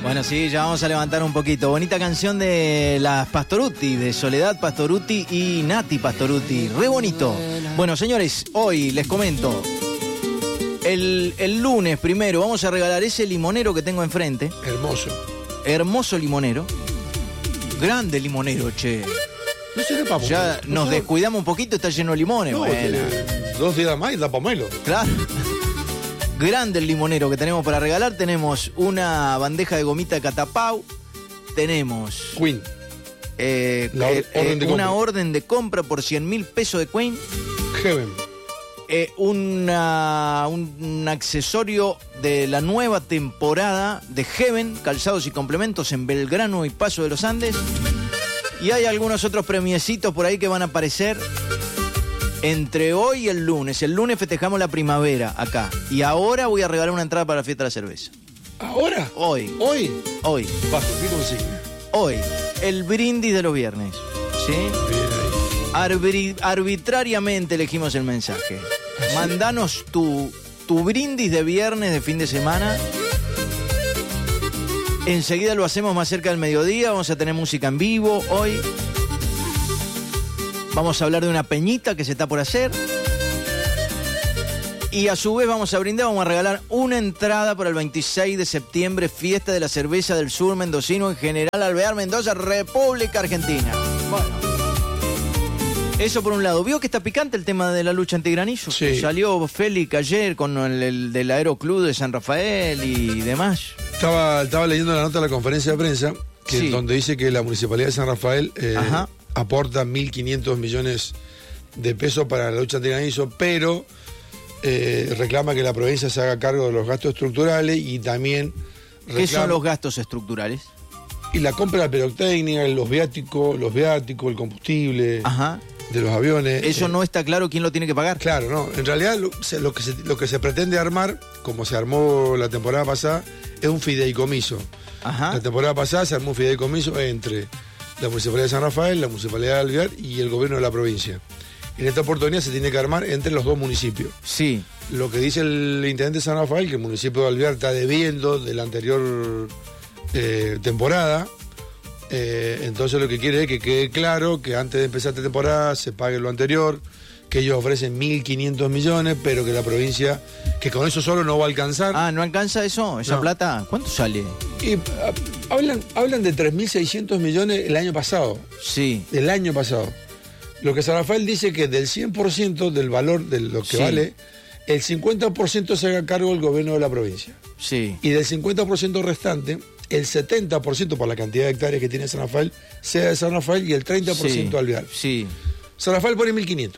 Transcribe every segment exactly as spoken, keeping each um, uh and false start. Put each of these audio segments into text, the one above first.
Bueno, sí, ya vamos a levantar un poquito. Bonita canción de las Pastorutti, de Soledad Pastorutti y Nati Pastorutti. Re bonito. Bueno, señores, hoy les comento. El, el lunes primero vamos a regalar ese limonero que tengo enfrente. Hermoso. Hermoso limonero. Grande limonero, che. No sé qué papo. Ya no, nos descuidamos un poquito, está lleno de limones. No, bueno. tiene dos días más y da pomelo. Claro. Grande el limonero que tenemos para regalar. Tenemos una bandeja de gomita de Catapau. Tenemos Queen. Eh, La or- eh, orden de una compra. orden de compra por cien mil pesos de Queen. Heaven. Eh, una, un, un accesorio de la nueva temporada de Heaven, calzados y complementos en Belgrano y Paso de los Andes. Y hay algunos otros premiecitos por ahí que van a aparecer entre hoy y el lunes. El lunes festejamos la primavera acá. Y ahora voy a regalar una entrada para la fiesta de la cerveza. ¿Ahora? Hoy. ¿Hoy? Hoy. Bajo, ¿qué consigna? Hoy. El brindis de los viernes. ¿Sí? Bien ahí. Arbri- arbitrariamente elegimos el mensaje. Mandanos tu, tu brindis de viernes de fin de semana. Enseguida lo hacemos más cerca del mediodía. Vamos a tener música en vivo hoy. Vamos a hablar de una peñita que se está por hacer. Y a su vez vamos a brindar, vamos a regalar una entrada para el veintiséis de septiembre, fiesta de la cerveza del sur mendocino en General Alvear, Mendoza, República Argentina. Bueno. Eso por un lado. ¿Vio que está picante el tema de la lucha antigranizo? Sí. Salió Félix ayer con el, el del Aeroclub de San Rafael y demás. Estaba, estaba leyendo la nota de la conferencia de prensa, que Sí. donde dice que la Municipalidad de San Rafael eh, Ajá. aporta mil quinientos millones de pesos para la lucha antigranizo, pero eh, reclama que la provincia se haga cargo de los gastos estructurales y también reclama, ¿Qué son los gastos estructurales? y la compra de la pirotecnia, los viáticos, los viáticos, el combustible Ajá. de los aviones. Eso eh, no está claro quién lo tiene que pagar. Claro, no. En realidad lo, se- lo que se, lo que se pretende armar, como se armó la temporada pasada, es un fideicomiso. Ajá. La temporada pasada se armó un fideicomiso entre la Municipalidad de San Rafael, la Municipalidad de Alvear y el gobierno de la provincia. En esta oportunidad se tiene que armar entre los dos municipios. Sí. Lo que dice el intendente de San Rafael, que el municipio de Alvear está debiendo de la anterior eh, temporada. Eh, entonces lo que quiere es que quede claro que antes de empezar esta temporada se pague lo anterior, que ellos ofrecen mil quinientos millones, pero que la provincia, que con eso solo no va a alcanzar. Ah, ¿no alcanza eso? ¿Esa No. plata? ¿Cuánto sale? Y ah, hablan, hablan de tres mil seiscientos millones el año pasado. Sí. El año pasado. Lo que San Rafael dice que del cien por ciento del valor de lo que Sí. vale, el cincuenta por ciento se haga cargo el gobierno de la provincia. Sí. Y del cincuenta por ciento restante, el setenta por ciento por la cantidad de hectáreas que tiene San Rafael, sea de San Rafael y el treinta por ciento Sí. Alvear. Sí. San Rafael pone mil quinientos.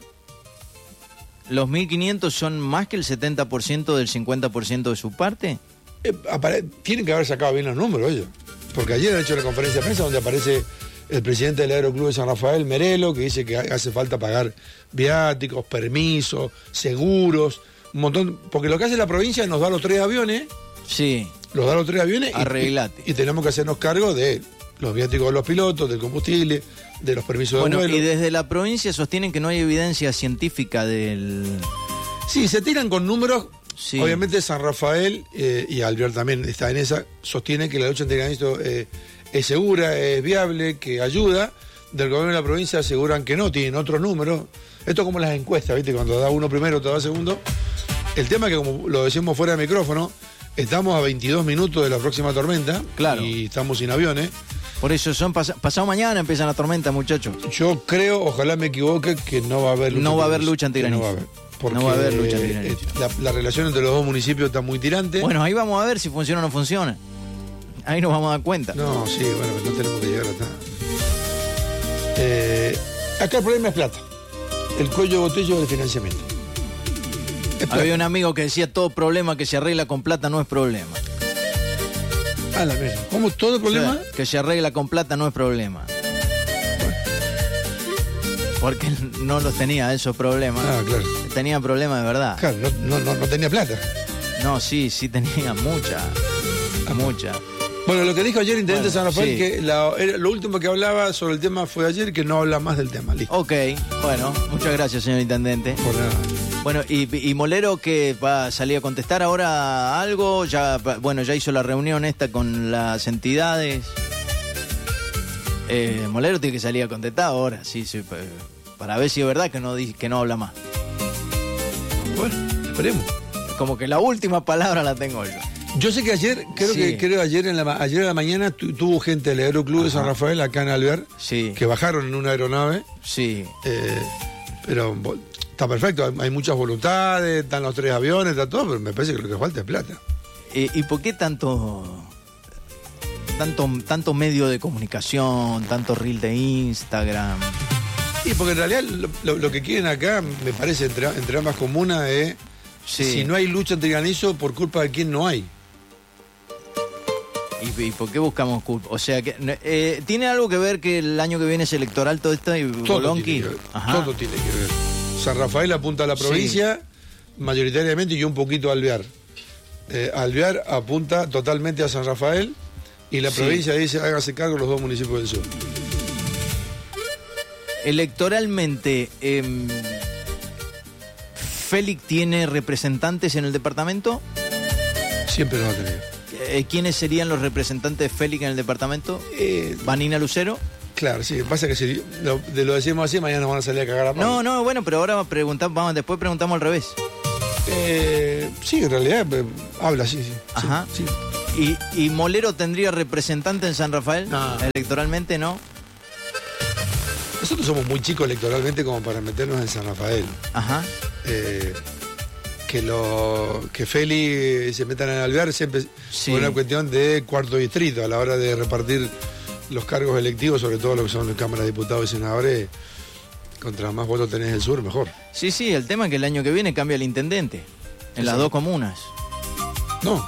¿Los mil quinientos son más que el setenta por ciento del cincuenta por ciento de su parte? Eh, apare- tienen que haber sacado bien los números ellos. Porque ayer han hecho una conferencia de prensa donde aparece el presidente del Aeroclub de San Rafael, Merelo, que dice que ha- hace falta pagar viáticos, permisos, seguros, un montón. Porque lo que hace la provincia es nos da los tres aviones, Sí. los da los tres aviones y- Arreglate. y, y tenemos que hacernos cargo de los viáticos de los pilotos, del combustible, de los permisos Bueno, de vuelo. y desde la provincia sostienen que no hay evidencia científica del... Sí, se tiran con números. Sí. Obviamente San Rafael eh, y Alvear también está en esa, sostiene que la lucha antigranizo eh, es segura, es viable, que ayuda. Del gobierno de la provincia aseguran que no, tienen otros números. Esto es como las encuestas, ¿viste? Cuando da uno primero, te da segundo. El tema es que, como lo decimos fuera de micrófono, estamos a veintidós minutos de la próxima tormenta. Claro. Y estamos sin aviones. Por eso son pas- pasado mañana empiezan la tormenta, muchachos. Yo creo, ojalá me equivoque, que no va a haber lucha No va a haber antigranizo. lucha antigranizo. Que No va a haber. Porque, No va a haber lucha antigranizo. eh, La, la relación entre los dos municipios está muy tirante. Bueno, ahí vamos a ver si funciona o no funciona. Ahí nos vamos a dar cuenta. No, sí, bueno, no tenemos que llegar hasta. Eh, acá el problema es plata. El cuello de botella del financiamiento. Es plata. Había un amigo que decía todo problema que se arregla con plata no es problema. Ah, la mierda. ¿Cómo todo el problema? O sea, que se arregla con plata no es problema. Porque él no los tenía esos problemas. Ah, claro. Tenía problemas de verdad. Claro, no, no, no, no tenía plata. No, sí, sí tenía mucha. Mucha. Bueno, lo que dijo ayer el intendente Bueno, San Rafael, sí. que la- era- lo último que hablaba sobre el tema fue ayer, que no habla más del tema. Listo. Ok, bueno, muchas gracias, señor intendente. Por nada. Bueno, y, y Molero, que va a salir a contestar ahora algo, ya bueno, ya hizo la reunión esta con las entidades. Eh, Molero tiene que salir a contestar ahora, sí, sí, para ver si es verdad que no, que no habla más. Bueno, esperemos. Como que la última palabra la tengo yo. Yo sé que ayer, creo sí. que creo ayer en la ayer en la mañana tu, tuvo gente del Aeroclub de San Rafael acá en Alvear, sí. que bajaron en una aeronave. Sí. Eh, pero está perfecto, hay, hay muchas voluntades, están los tres aviones, está todo, pero me parece que lo que falta es plata. Eh, ¿Y por qué tanto, tanto, tanto medio de comunicación, tanto reel de Instagram? Y porque en realidad lo, lo, lo que quieren acá, me parece, entre, entre ambas comunas, es sí. si no hay lucha antigranizo, por culpa de quién no hay. ¿Y, ¿Y por qué buscamos culpa? O sea, que eh, ¿tiene algo que ver que el año que viene es electoral todo esto? Y todo, tiene que ver, todo tiene que ver. San Rafael apunta a la provincia, sí. mayoritariamente, y un poquito a Alvear. Eh, Alvear apunta totalmente a San Rafael, y la sí. provincia dice, hágase cargo los dos municipios del sur. Electoralmente, eh, ¿Félix tiene representantes en el departamento? Siempre los va a tener. Eh, ¿Quiénes serían los representantes de Félix en el departamento? Eh, ¿Vanina Lucero? Claro, sí, pasa que si lo, de lo decimos así, mañana nos van a salir a cagar a palo. No, no, bueno, pero ahora preguntamos, vamos, después preguntamos al revés. Eh, sí, en realidad eh, habla, sí, sí. Ajá. Sí, sí. ¿Y, ¿Y Molero tendría representante en San Rafael? No. Electoralmente, ¿no? Nosotros somos muy chicos electoralmente como para meternos en San Rafael. Ajá. Eh, que lo que Feli se metan en Alvear siempre sí. es una cuestión de cuarto distrito a la hora de repartir los cargos electivos, sobre todo lo que son las cámaras de diputados y senadores. Contra más votos tenés del sur, mejor. Sí, sí, el tema es que el año que viene cambia el intendente en las dos comunas. No,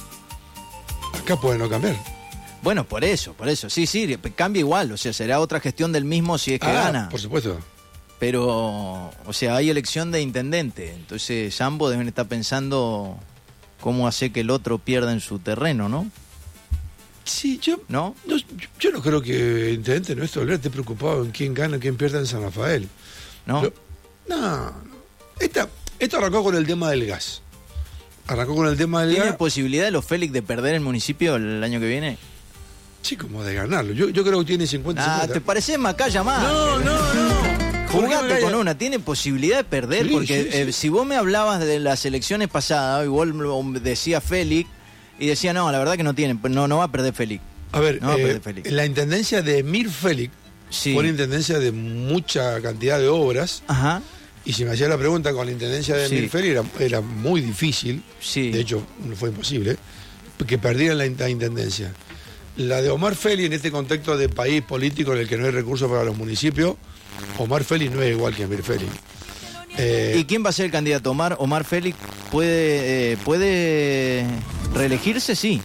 acá puede no cambiar. Bueno, por eso, por eso, sí, sí, cambia igual, o sea, será otra gestión del mismo si es que ah, gana. Por supuesto. Pero, o sea, hay elección de intendente, entonces ambos deben estar pensando cómo hacer que el otro pierda en su terreno, ¿no? Sí, yo no, no, yo no creo que el intendente nuestro esté preocupado en quién gana, quién pierde en San Rafael. ¿No? Pero, no, no. Esta, esto arrancó con el tema del gas. Arrancó con el tema del ¿Tiene gas. posibilidad de los Félix de perder el municipio el año que viene? Sí, como de ganarlo. Yo, yo creo que tiene cincuenta cincuenta. Ah, ¿te parece Macaya más? No, no, no. Jugate con una, tiene posibilidad de perder, sí, porque sí, sí. Eh, si vos me hablabas de las elecciones pasadas, igual decía Félix, y decía, no, la verdad que no tiene, no, no va a perder Félix. A ver, no va eh, a perder Félix. La intendencia de Emir Félix sí. fue una intendencia de mucha cantidad de obras. Ajá. Y si me hacía la pregunta con la intendencia de sí. Emir Félix, era, era muy difícil, sí. de hecho no fue imposible, que perdieran la, la intendencia. La de Omar Félix, en este contexto de país político en el que no hay recursos para los municipios, Omar Félix no es igual que Emir Félix. Eh, ¿Y quién va a ser el candidato? ¿Omar, Omar Félix puede, eh, puede reelegirse? Sí.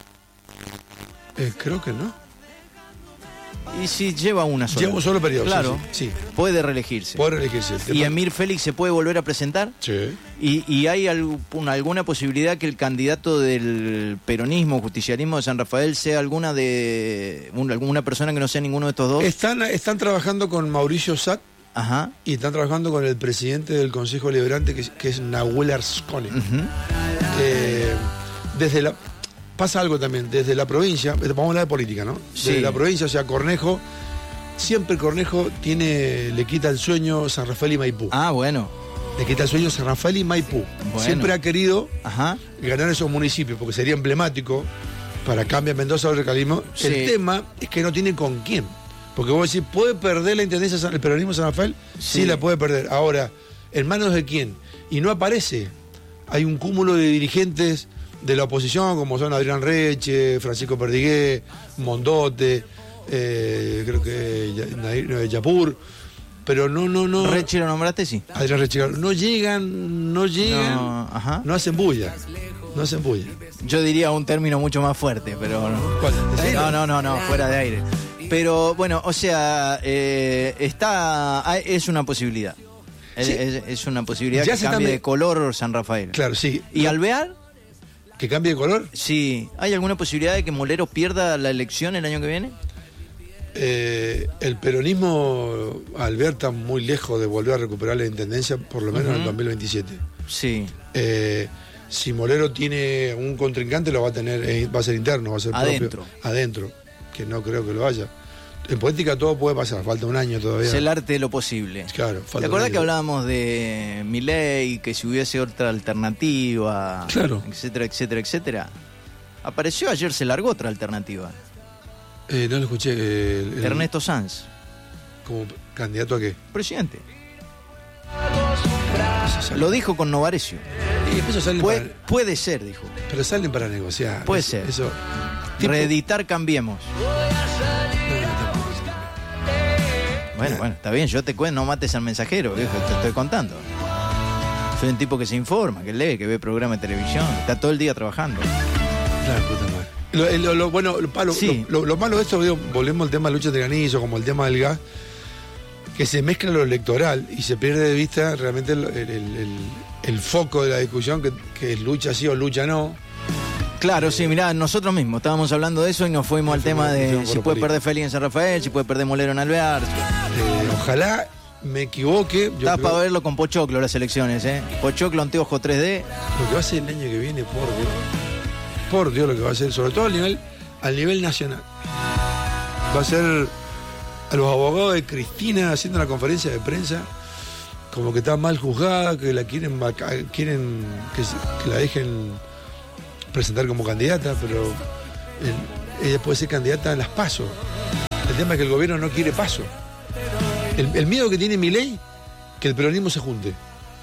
Eh, creo que no. Y si lleva una sola. Lleva un solo periodo, claro. Sí, sí. Puede reelegirse. Puede reelegirse. ¿Y Emir Félix se puede volver a presentar? Sí. ¿Y, y hay alguna, alguna posibilidad que el candidato del peronismo, justicialismo de San Rafael, sea alguna de un, alguna persona que no sea ninguno de estos dos? Están, están trabajando con Mauricio Satt. Ajá. Y están trabajando con el presidente del Consejo Liberante, que es, que es Nahuel Arscone. Uh-huh. eh, desde la... Pasa algo también, desde la provincia, vamos a hablar de política, ¿no? Desde sí. la provincia, o sea, Cornejo, siempre Cornejo tiene, le quita el sueño San Rafael y Maipú. Ah, bueno. Le quita el sueño San Rafael y Maipú. Bueno. Siempre ha querido Ajá. ganar esos municipios, porque sería emblemático para Cambia Mendoza o Recalismo. Sí. El tema es que no tiene con quién. Porque vos decís, ¿puede perder la intendencia el peronismo de San Rafael? Sí. sí, la puede perder. Ahora, ¿en manos de quién? Y no aparece. Hay un cúmulo de dirigentes de la oposición, como son Adrián Reche, Francisco Perdigué, Mondote, eh, creo que Nair Yapur, pero no, no, no. ¿Reche lo nombraste? Sí. Adrián Reche, no llegan, no llegan, no, ajá. no hacen bulla, no hacen bulla. Yo diría un término mucho más fuerte, pero no. ¿Cuál? No, no, no, no, fuera de aire. Pero bueno, o sea, eh, está, es una posibilidad. Sí. Es, es una posibilidad ya que cambie de color San Rafael. Claro, sí. ¿Y Alvear? ¿Que cambie de color? Sí. ¿Hay alguna posibilidad de que Molero pierda la elección el año que viene? Eh, el peronismo, al ver tan muy lejos de volver a recuperar la intendencia, por lo menos uh-huh. en el dos mil veintisiete. Sí. Eh, si Molero tiene un contrincante, lo va a tener, eh, va a ser interno, va a ser adentro. propio. Adentro. Que no creo que lo haya. En política todo puede pasar, falta un año todavía. Es el arte de lo posible. Claro, falta ¿Te acordás que hablábamos de Milei, que si hubiese otra alternativa, claro. etcétera, etcétera, etcétera? Apareció ayer, se largó otra alternativa. Eh, no lo escuché. Eh, el, Ernesto Sanz. ¿Como candidato a qué? Presidente. Lo dijo con Novarecio. Y eso salen puede, para... puede ser, dijo. Pero salen para negociar. Puede eso, ser. Eso... Reeditar Cambiemos. Bueno, bueno, está bien, yo te cuento, no mates al mensajero, viejo, te estoy contando. Soy un tipo que se informa, que lee, que ve programas de televisión, está todo el día trabajando. Claro, puta madre. Lo, lo, lo, bueno, lo, palo, sí. lo, lo, lo malo de esto, digo, volvemos al tema de lucha de granizo, como el tema del gas, que se mezcla lo electoral y se pierde de vista realmente el, el, el, el foco de la discusión, que, que es lucha sí o lucha no. Claro, sí, mirá, nosotros mismos estábamos hablando de eso y nos fuimos al tema de si puede perder Félix en San Rafael, si puede perder Molero en Alvear. Eh, ojalá me equivoque. Estás para verlo con Pochoclo las elecciones, ¿eh? Pochoclo, anteojo tres D. Lo que va a ser el año que viene, por Dios. Por Dios lo que va a ser, sobre todo al nivel, al nivel nacional. Va a ser a los abogados de Cristina haciendo una conferencia de prensa, como que está mal juzgada, que la quieren, quieren que, que la dejen presentar como candidata, pero el, ella puede ser candidata a las PASO. El tema es que el gobierno no quiere PASO. El, el miedo que tiene Milei, que el peronismo se junte.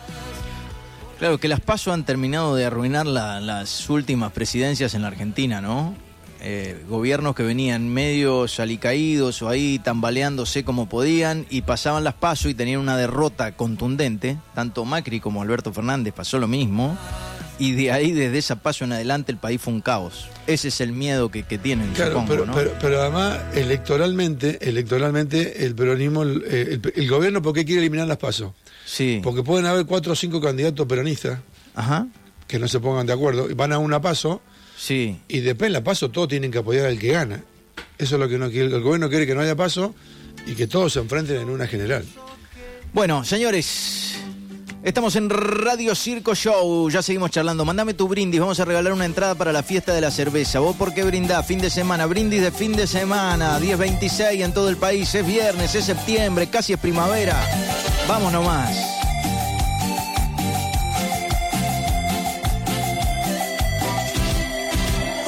Claro, que las PASO han terminado de arruinar la, las últimas presidencias en la Argentina, ¿no? Eh, gobiernos que venían medios alicaídos o ahí tambaleándose como podían y pasaban las PASO y tenían una derrota contundente. Tanto Macri como Alberto Fernández pasó lo mismo. Y de ahí, desde esa PASO en adelante, el país fue un caos. Ese es el miedo que, que tienen, claro, supongo, pero, ¿no? pero, pero además, electoralmente, electoralmente el peronismo, el, el, el gobierno, ¿por qué quiere eliminar las PASO? Sí. Porque pueden haber cuatro o cinco candidatos peronistas. Ajá. Que no se pongan de acuerdo, y van a una PASO. Sí. Y después en la PASO todos tienen que apoyar al que gana. Eso es lo que no quiere. El gobierno quiere que no haya PASO y que todos se enfrenten en una general. Bueno, señores, estamos en Radio Circo Show, ya seguimos charlando. Mándame tu brindis, vamos a regalar una entrada para la fiesta de la cerveza. ¿Vos por qué brindás? Fin de semana, brindis de fin de semana, diez veintiséis en todo el país, es viernes, es septiembre, casi es primavera. Vamos nomás.